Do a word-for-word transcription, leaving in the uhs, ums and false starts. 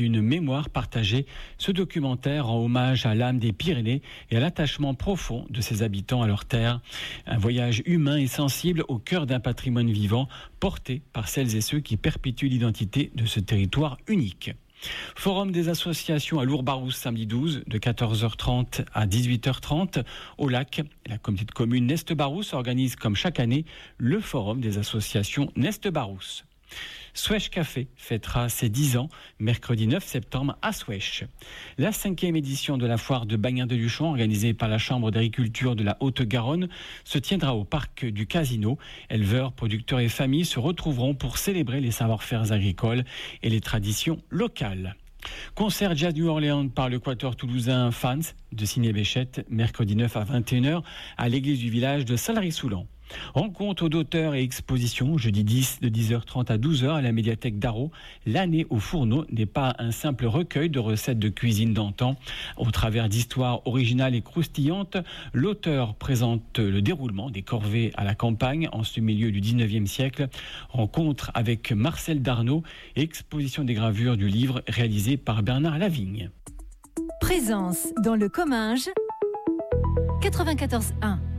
Une mémoire partagée, ce documentaire rend hommage à l'âme des Pyrénées et à l'attachement profond de ses habitants à leur terre. Un voyage humain et sensible au cœur d'un patrimoine vivant porté par celles et ceux qui perpétuent l'identité de ce territoire unique. Forum des associations à Lourdes-Barousse samedi douze de quatorze heures trente à dix-huit heures trente au lac. La communauté de communes Neste-Barousse organise comme chaque année le forum des associations Neste-Barousse. Swèche Café fêtera ses dix ans mercredi neuf septembre à Swèche. La cinquième édition de la foire de Bagnères-de-Luchon organisée par la Chambre d'agriculture de la Haute-Garonne se tiendra au parc du Casino. Éleveurs, producteurs et familles se retrouveront pour célébrer les savoir-faire agricoles et les traditions locales. Concert Jazz New Orleans par le quatuor toulousain Fans de Ciné-Béchette, mercredi neuf à vingt et une heures à l'église du village de Salary-Soulan. Rencontre d'auteurs et expositions, jeudi dix de dix heures trente à douze heures à la médiathèque d'Arrault. L'année au fourneau n'est pas un simple recueil de recettes de cuisine d'antan. Au travers d'histoires originales et croustillantes, l'auteur présente le déroulement des corvées à la campagne en ce milieu du dix-neuvième siècle. Rencontre avec Marcel Darnaud et exposition des gravures du livre réalisé par Bernard Lavigne. Présence dans le Comminges quatre-vingt-quatorze un.